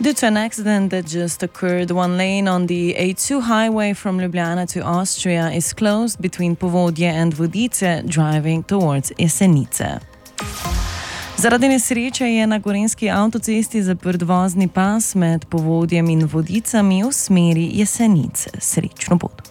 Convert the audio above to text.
Due to an accident that just occurred, one lane on the A2 highway from Ljubljana to Austria is closed between Povodje and Vodice, driving towards Jesenice. Zaradi nesreče je na gorenjski avtocesti zaprt vozni pas med Povodjem in Vodicami v smeri Jesenice. Srečno pot.